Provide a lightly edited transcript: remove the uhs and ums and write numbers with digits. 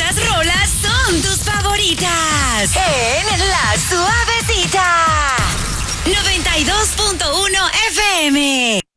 Estas rolas son tus favoritas. En La Suavecita. 92.1 FM.